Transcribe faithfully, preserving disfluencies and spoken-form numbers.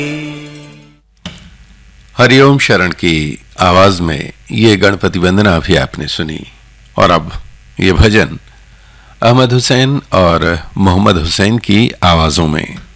हरिओम शरण की आवाज में ये गणपति वंदना भी आपने सुनी। और अब ये भजन अहमद हुसैन और मोहम्मद हुसैन की आवाजों में।